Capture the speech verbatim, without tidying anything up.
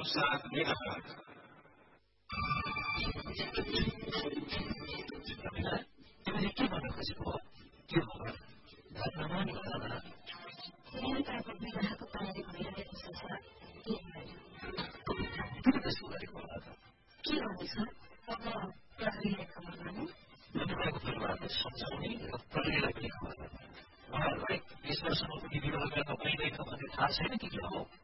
साथ मेगाहर्ट्ज। तिमीले के भन्न खोजेको हो? के हो घर नमानी होला न? मेरो पापा विवाहको तयारी भइरहेको छ सर। के भएन? किन त्यस्तो गरेको होला त? के गर्नु सर? अब प्रहरीलाई खबर गर्नु। तपाईँको परिवारलाई सम्झाउने र प्रहरीलाई पनि खबर गर्नु। उहाँहरूलाई यस वर्षमा पनि विवाह गर्न पाइँदैन भन्ने थाहा छैन कि के हो?